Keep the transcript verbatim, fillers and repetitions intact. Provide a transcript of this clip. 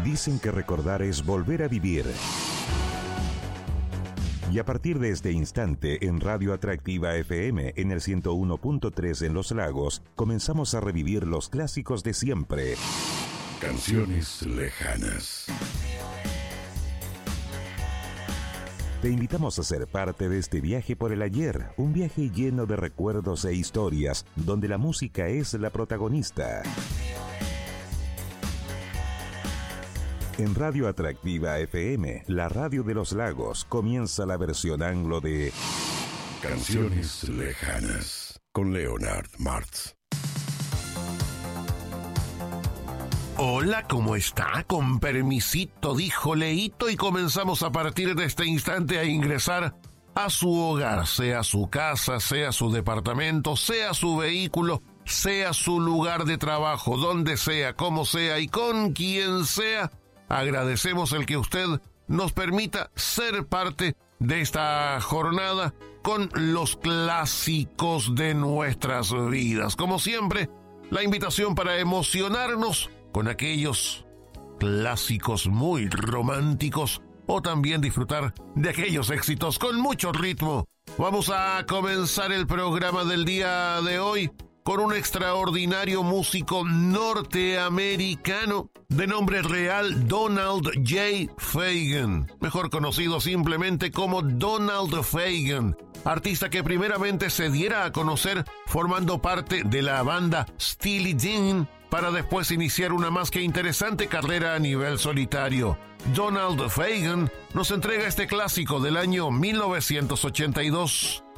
Dicen que recordar es volver a vivir. Y a partir de este instante, en Radio Atractiva F M, en el ciento uno punto tres en Los Lagos, comenzamos a revivir los clásicos de siempre. Canciones lejanas. Te invitamos a ser parte de este viaje por el ayer, un viaje lleno de recuerdos e historias, donde la música es la protagonista. En Radio Atractiva F M, la radio de Los Lagos, comienza la versión anglo de Canciones lejanas, con Leonard Martz. Hola, ¿cómo está? Con permisito, dijo Leito, y comenzamos a partir de este instante a ingresar a su hogar, sea su casa, sea su departamento, sea su vehículo, sea su lugar de trabajo, donde sea, como sea y con quien sea. Agradecemos el que usted nos permita ser parte de esta jornada con los clásicos de nuestras vidas. Como siempre, la invitación para emocionarnos con aquellos clásicos muy románticos o también disfrutar de aquellos éxitos con mucho ritmo. Vamos a comenzar el programa del día de hoy con un extraordinario músico norteamericano de nombre real Donald J. Fagen, mejor conocido simplemente como Donald Fagen, artista que primeramente se diera a conocer formando parte de la banda Steely Dan para después iniciar una más que interesante carrera a nivel solitario. Donald Fagen nos entrega este clásico del año mil novecientos ochenta y dos.